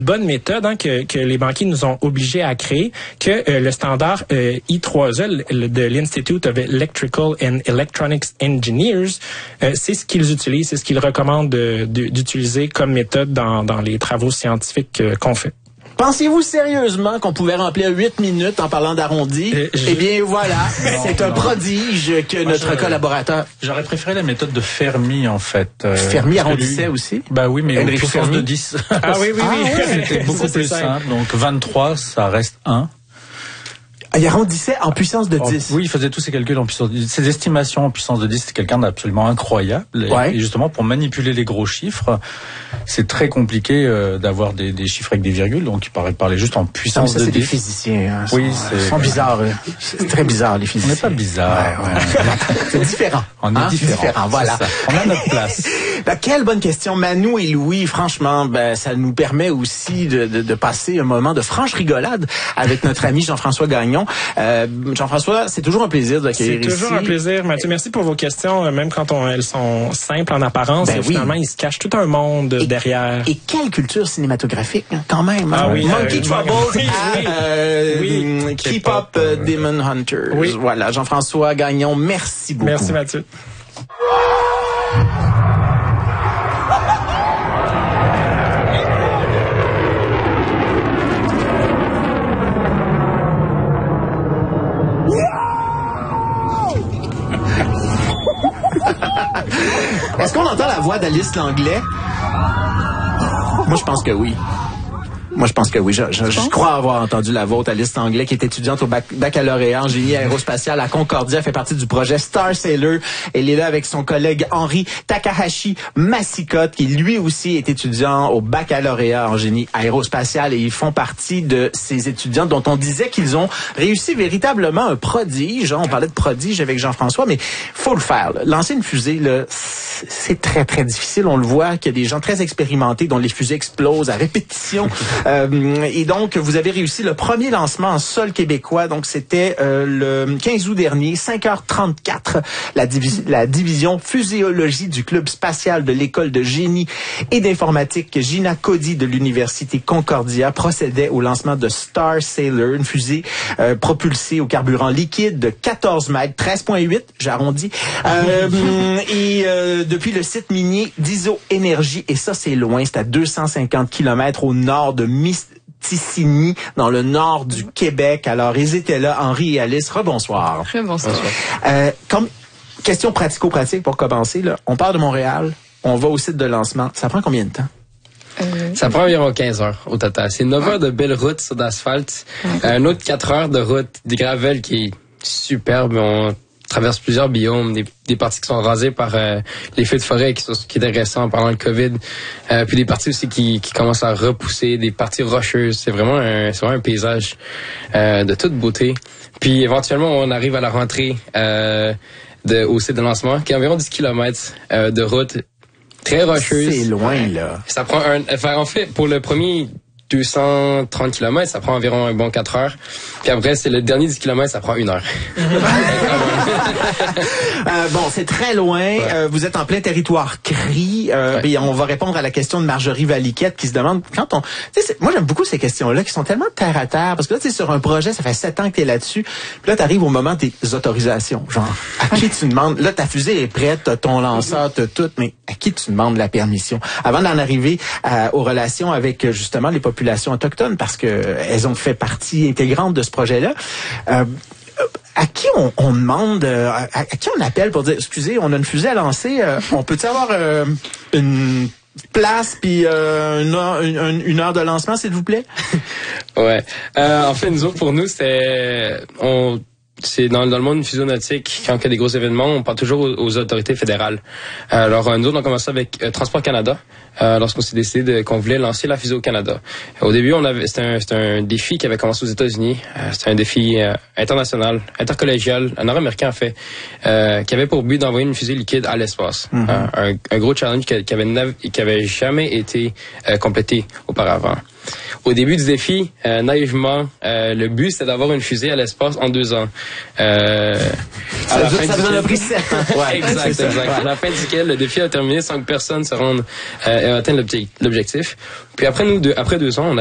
bonne méthode que les banquiers nous ont obligés à créer, que le standard I3E de l'Institute of Electrical and Electronics Engineers, c'est ce qu'ils utilisent, c'est ce qu'ils recommandent d'utiliser comme méthode dans les travaux scientifiques qu'on fait. Pensez-vous sérieusement qu'on pouvait remplir 8 minutes en parlant d'arrondi? Eh bien, voilà. C'est un prodige que notre collaborateur... J'aurais préféré la méthode de Fermi, en fait. Fermi arrondissait aussi? Bah oui, mais Henri puissance Fermi? de 10. Ah oui. C'était beaucoup plus simple. Donc 23, ça reste 1. Il arrondissait en puissance de 10. Oui, il faisait tous ces calculs en puissance de 10. Ces estimations en puissance de 10, c'est quelqu'un d'absolument incroyable. Et justement, pour manipuler les gros chiffres, c'est très compliqué d'avoir des chiffres avec des virgules. Donc, il parlait juste en puissance de 10. C'est des physiciens. Oui, ils sont bizarres. C'est très bizarre, les physiciens. On n'est pas bizarre. C'est différent. On est différent. Voilà. On a notre place. Quelle bonne question. Manu et Louis, franchement, ça nous permet aussi de passer un moment de franche rigolade avec notre ami Jean-François Gagnon. Jean-François, c'est toujours un plaisir d'accueillir ici. C'est toujours un plaisir, Mathieu. Merci pour vos questions, même quand elles sont simples en apparence. Finalement, il se cache tout un monde derrière. Et quelle culture cinématographique, quand même. Ah oui, Monkey Trouble, Keep Up Demon Hunters. Oui. Voilà, Jean-François Gagnon, merci beaucoup. Merci, Mathieu. Est-ce qu'on entend la voix d'Alice Langlais? Moi, je pense que oui. Je crois avoir entendu la vôtre, Alice Langlais, qui est étudiante au baccalauréat en génie aérospatial à Concordia, fait partie du projet Star Sailor. Elle est là avec son collègue Henri Takahashi Masikote, qui lui aussi est étudiant au baccalauréat en génie aérospatial, et ils font partie de ces étudiants dont on disait qu'ils ont réussi véritablement un prodige. On parlait de prodige avec Jean-François, mais faut le faire. Là. Lancer une fusée, là, c'est très, très difficile. On le voit qu'il y a des gens très expérimentés dont les fusées explosent à répétition. Et donc, vous avez réussi le premier lancement en sol québécois. Donc, c'était le 15 août dernier, 5h34. La division fuséologie du Club spatial de l'École de génie et d'informatique Gina Cody de l'Université Concordia procédait au lancement de Star Sailor, une fusée propulsée au carburant liquide de 14 mètres, 13,8, j'arrondis. Et depuis le site minier d'Iso Énergie, et ça, c'est loin, c'est à 250 km au nord de Mistassini, dans le nord du Québec. Alors, ils étaient là, Henri et Alice. Rebonsoir. Rebonsoir. Comme question pratico-pratique pour commencer, là, on part de Montréal, on va au site de lancement. Ça prend combien de temps? Ça prend environ 15 heures au total. C'est 9 heures de belle route sur d'asphalte, un autre 4 heures de route, des gravels qui est superbe. On traverse plusieurs biomes, des parties qui sont rasées par les feux de forêt qui étaient récents pendant le COVID, puis des parties aussi qui commencent à repousser, des parties rocheuses. C'est vraiment un paysage de toute beauté. Puis éventuellement, on arrive à la rentrée au site de lancement, qui est environ 10 km de route très rocheuse. C'est loin, là. Ça prend en fait, pour le premier 230 km, ça prend environ un bon 4 heures. Puis après, c'est le dernier 10 km, ça prend 1 heure. Bon, c'est très loin. Ouais. Vous êtes en plein territoire CRI. Et on va répondre à la question de Marjorie Valiquette qui se demande, moi j'aime beaucoup ces questions-là qui sont tellement terre à terre, parce que là, tu sais, sur un projet, ça fait 7 ans que tu es là-dessus. Puis là, tu arrives au moment des autorisations. Genre, à qui tu demandes, là, ta fusée est prête, t'as ton lanceur, t'as tout, mais à qui tu demandes la permission? Avant d'en arriver aux relations avec, justement, les populations autochtones, parce que elles ont fait partie intégrante de ce projet-là. À qui on demande, à qui on appelle pour dire, excusez, on a une fusée à lancer, on peut-tu avoir une place puis une heure de lancement, s'il vous plaît? Ouais. En fait, pour nous, c'est dans le monde physionautique, quand il y a des gros événements, on parle toujours aux autorités fédérales. Alors, nous autres, on a commencé avec Transport Canada, lorsqu'on s'est décidé qu'on voulait lancer la fusée au Canada. Au début, c'était un défi qui avait commencé aux États-Unis. C'était un défi international, intercollégial, nord-américain en fait, qui avait pour but d'envoyer une fusée liquide à l'espace. Mm-hmm. Un gros challenge qui avait jamais été complété auparavant. Au début du défi, naïvement, le but c'était d'avoir une fusée à l'espace en 2 ans. Ça vous en a pris 7 ans. Ouais, exact. Ouais. À la fin duquel le défi a terminé sans que personne se rende et atteigne l'objectif. Puis après 2 ans,